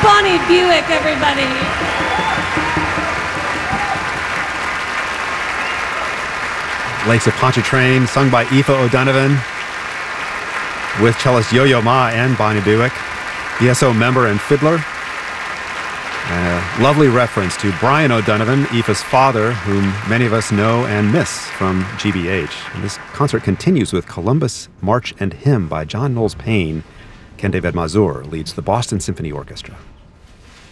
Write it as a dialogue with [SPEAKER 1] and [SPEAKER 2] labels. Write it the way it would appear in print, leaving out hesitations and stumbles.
[SPEAKER 1] Bonnie Buick, everybody.
[SPEAKER 2] Lakes of Pontchartrain, sung by Aoife O'Donovan, with cellist Yo-Yo Ma and Bonnie Buick, ESO member and fiddler. A lovely reference to Brian O'Donovan, Aoife's father, whom many of us know and miss from GBH. And this concert continues with Columbus March and Hymn by John Knowles Paine. Ken David Mazur leads the Boston Symphony Orchestra.